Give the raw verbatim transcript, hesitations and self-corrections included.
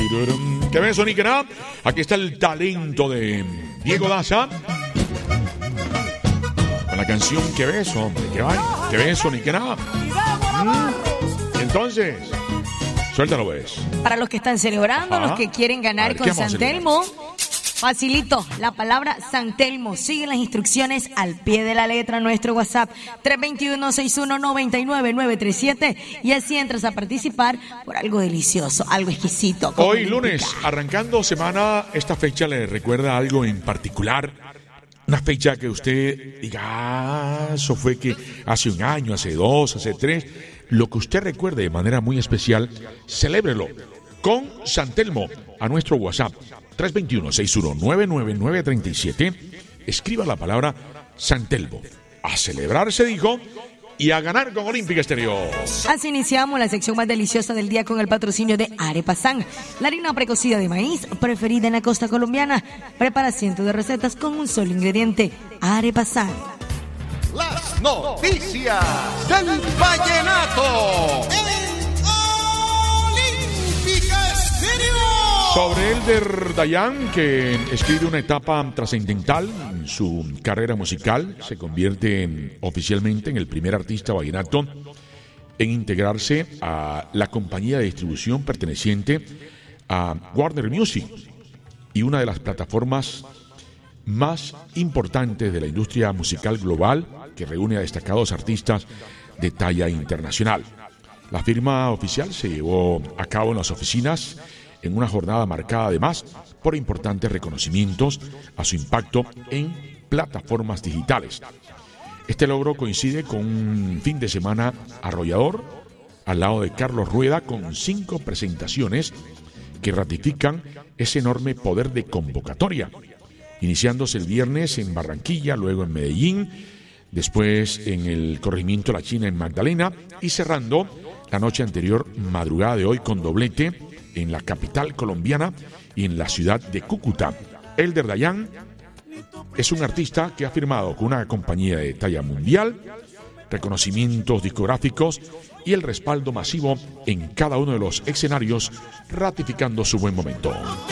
¿Qué ves, Nicará? Aquí está el talento de Diego Daza. Con la canción ¿Qué ves, hombre? ¿Qué va? ¿Qué ves, Nicará? ¿Mm? Entonces, suéltalo, ves. Para los que están celebrando, Ajá. los que quieren ganar ver, con ¿qué vamos a San Telmo, facilito, la palabra San Telmo. Sigue las instrucciones al pie de la letra. Nuestro WhatsApp tres dos uno, seis uno nueve nueve nueve tres siete, y así entras a participar por algo delicioso, algo exquisito. Hoy lunes, arrancando semana, esta fecha le recuerda algo en particular. Una fecha que usted diga, ah, eso fue que hace un año, hace dos, hace tres. Lo que usted recuerde de manera muy especial, celébrelo con San Telmo a nuestro WhatsApp tres dos uno, seis uno nueve nueve nueve tres siete. Escriba la palabra San Telmo. A celebrar, se dijo, y a ganar con Olímpica Estéreo. Así iniciamos la sección más deliciosa del día con el patrocinio de Arepasan, la harina precocida de maíz preferida en la costa colombiana. Prepara cientos de recetas con un solo ingrediente: Arepasan. Las noticias del vallenato en Olímpica Estéreo. Sobre Elder Dayan, que escribe una etapa trascendental en su carrera musical, se convierte en, oficialmente en el primer artista vallenato en integrarse a la compañía de distribución perteneciente a Warner Music y una de las plataformas más importantes de la industria musical global, que reúne a destacados artistas de talla internacional. La firma oficial se llevó a cabo en las oficinas en una jornada marcada además por importantes reconocimientos a su impacto en plataformas digitales. Este logro coincide con un fin de semana arrollador al lado de Carlos Rueda, con cinco presentaciones que ratifican ese enorme poder de convocatoria, iniciándose el viernes en Barranquilla, luego en Medellín, después en el corregimiento La China en Magdalena y cerrando la noche anterior, madrugada de hoy, con doblete en la capital colombiana y en la ciudad de Cúcuta. Elder Dayan es un artista que ha firmado con una compañía de talla mundial, reconocimientos discográficos y el respaldo masivo en cada uno de los escenarios, ratificando su buen momento.